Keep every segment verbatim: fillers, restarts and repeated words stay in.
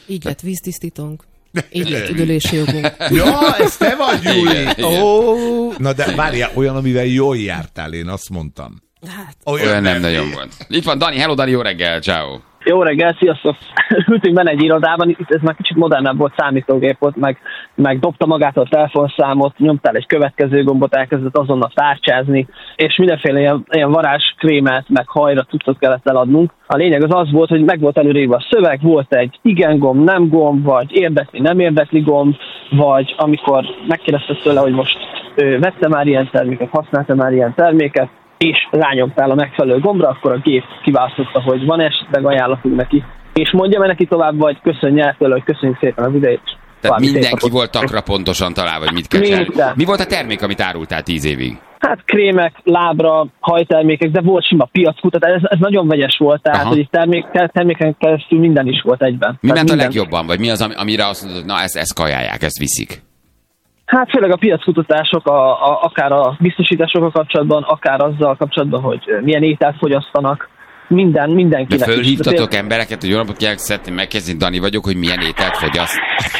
Így lett víztisztítónk. Így lett üdülési jogunk. Ja, ez te vagy, Júli! Oh. Na de várjál, olyan, amivel jól jártál, én azt mondtam. Hát. Olyan, olyan nem, nem nagyon volt. Itt van Dani, hello Dani, jó reggel, ciao. Jó reggel, sziasztok! Ültünk benne egy irodában, itt ez már kicsit modernebb volt, számítógép volt, meg, meg dobta magát a telefonszámot, nyomtál egy következő gombot, elkezdett azonnal tárcsázni, és mindenféle ilyen, ilyen varázskrémet, meg hajra cuccot kellett eladnunk. A lényeg az az volt, hogy meg volt előrébb a szöveg, volt egy igen gomb, nem gomb, vagy érdekli, nem érdekli gomb, vagy amikor megkérdezted tőle, hogy most ő, vette már ilyen terméket, használta már ilyen terméket, és rányomtál a megfelelő gombra, akkor a gép kiválasztotta, hogy van esetleg ajánlatunk neki. És mondja neki tovább, vagy köszönje el tőle, hogy köszönjük szépen az idejét. Tehát mindenki volt takra pontosan találva, hogy mit kell csinálni. Mi volt a termék, amit árultál tíz évig? Hát krémek, lábra, hajtermékek, de volt sima piackutatás, ez, ez nagyon vegyes volt, tehát Aha. hogy termék, terméken keresztül minden is volt egyben. Mi ment a minden... legjobban, vagy mi az, amire azt mondod, na ezt, ezt kajálják, ezt viszik? Hát főleg a piackutatások, a, a, akár a biztosításokkal kapcsolatban, akár azzal kapcsolatban, hogy milyen ételt fogyasztanak, minden, mindenkinek. De fölhívtatok is. Embereket, hogy jó napot kérlek, szeretném megkérdezni, Dani vagyok, hogy milyen ételt fogyaszt?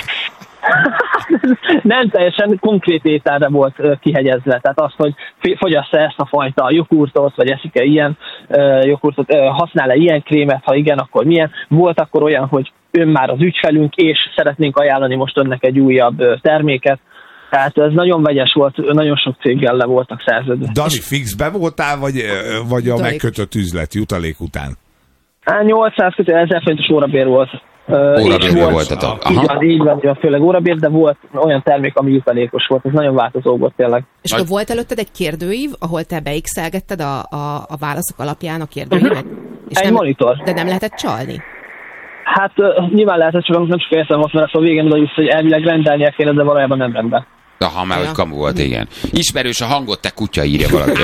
Nem teljesen konkrét ételre volt kihegyezve, tehát azt, hogy fogyassz-e ezt a fajta jogurtot, vagy eszik-e ilyen jogurtot, használ-e ilyen krémet, ha igen, akkor milyen. Volt akkor olyan, hogy ön már az ügyfelünk, és szeretnénk ajánlani most önnek egy újabb terméket. Tehát ez nagyon vegyes volt, nagyon sok céggel le voltak szerződve. Dani, fixbe voltál, vagy, vagy a megkötött üzlet jutalék után? nyolcszáz ezer forintos órabér volt. Órabérben voltatok. Így van, így van, főleg órabér, de volt olyan termék, ami jutalékos volt. Ez nagyon változó volt tényleg. És akkor volt előtted egy kérdőív, ahol te beixelgetted a, a, a válaszok alapján a kérdőívet? És egy nem, monitor. De nem lehetett csalni? Hát uh, nyilván lehetett, csak nem csak értem most, mert a végén oda jussz, hogy elvileg rendelnie kéne, de valójában nem rendben. Aha, már hogy kamu volt, igen. Ismerős a hangot, te kutya, írja valaki.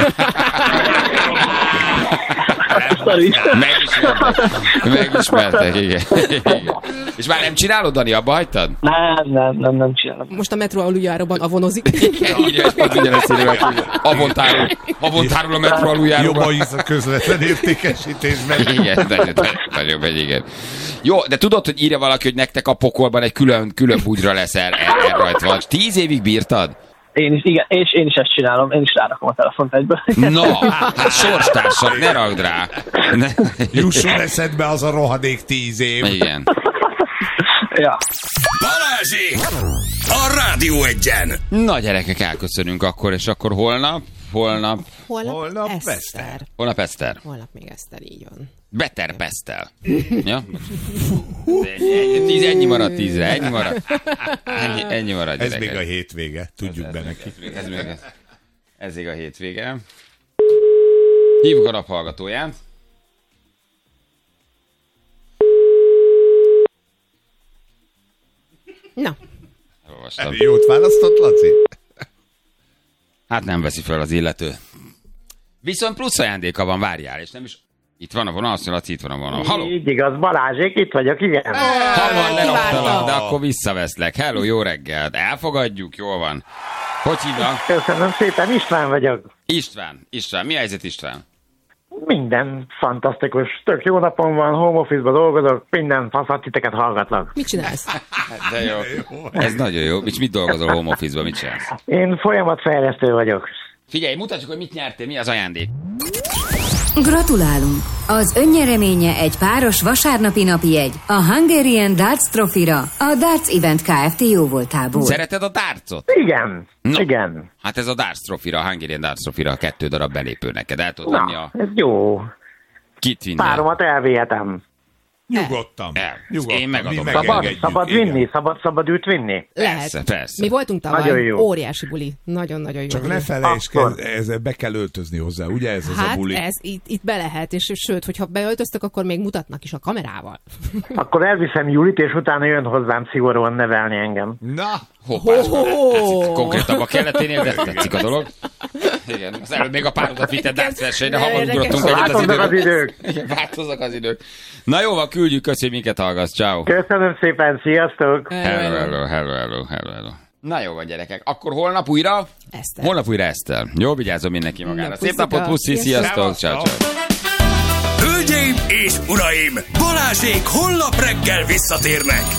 Megismertek. Megismertek, igen. igen. És már nem csinálod, Dani, abba hagytad? Nem, nem, nem, nem csinálom. Most a metró aluljáróban avonozik. Igen, írja, és pont ugyanezt írja, hogy avontárul, avontárul a metró aluljáróban. Jobban hisz a közvetlen értékesítésben. Igen, nagyon megy, igen. Jó, de tudod, hogy írja valaki, hogy nektek a pokolban egy külön, külön bugyra lesz el, el, rajta. Tíz évig bírtad? Én is, igen, és én is ezt csinálom, én is rárakom a telefont egyből. No, hát sorstársak, ne ragd rá. Ne. Jusson eszedbe az a rohadék tíz év. Igen. Ja. Balázsék! A Rádió Egyen! Na gyerekek, elköszönünk akkor, és akkor holnap, holnap... Holnap, holnap Eszter. Eszter. Holnap Eszter. Holnap még Eszter, így van. Better Pestel. Ja? Tíz, ennyi marad tízre, ennyi marad. Ennyi, ennyi marad, ez gyerekek. még a hétvége, tudjuk ez, be neki. Ez még, ez, ez még a hétvége. Hívjuk a naphallgatóját. Na. Elolvastam. Jót választott, Laci? Hát nem veszi fel az illető. Viszont plusz ajándéka van, várjál, és nem is... Itt van a vonal, azt mondja, itt van a vonal. Halló? Így igaz, Balázsék, itt vagyok, igen. Hamar leraktalak, de akkor visszaveszlek. Hello, jó reggelt. Elfogadjuk, jól van. Hogy hívnak? Köszönöm szépen, István vagyok. István, István, mi a helyzet, István? Minden fantasztikus, tök jó napom van, home office-ba dolgozok, minden faszat titeket hallgatlak. Mit csinálsz? De jó, ez nagyon jó. És mit dolgozol home office-ba, mit csinálsz? Én folyamatfejlesztő vagyok. Figyelj, mutatjuk, hogy mit nyertél, mi az ajándék. Gratulálunk! Az önnyereménye egy páros vasárnapi napi jegy a Hungarian Darts Trophy-ra, a Darts Event Kft. Jóvoltából. Szereted a dartsot? Igen, no. igen. Hát ez a Darts Trophy-ra, a Hungarian Darts Trophy-ra kettő darab belépő neked. El tudod Na, venni a... ez jó. Kit vinni? Páromat elvihetem. Nyugodtan. El. Nyugodtan. Én megadom. Szabad, szabad vinni, szabad, szabad őt vinni? Lehet. Persze, persze. Mi voltunk Nagyon tavaly, jó. óriási buli. Nagyon-nagyon jó. Csak buli. ne felejtsd, Akkor. ez, ez be kell öltözni hozzá, ugye ez az Hát a buli? ez itt, itt be lehet, és sőt, hogyha beöltöztök, akkor még mutatnak is a kamerával. Akkor elviszem Julit, és utána jön hozzám szigorúan nevelni engem. Na! Hoppásba. Oh. Konkrétabban kellett énél, de tetszik a dolog. Igen, az előbb még a párodat vitted darts versenyre, hamar ugrottunk egyet az Változnak az idők. Igen, változnak az idők. Na jó van, küldjük, köszi, hogy minket hallgatsz. Ciao. Köszönöm szépen, sziasztok! Hello, hello, hello, hello, hello, hello. Na jó van, gyerekek. Akkor holnap újra? Eszter. Holnap újra Eszter. Jó, vigyázzon mindenki magára. Na, Szép napot, puszi, sziasztok. Ciao, ciao. Hölgyeim és uraim, Balázsék holnap reggel visszatérnek.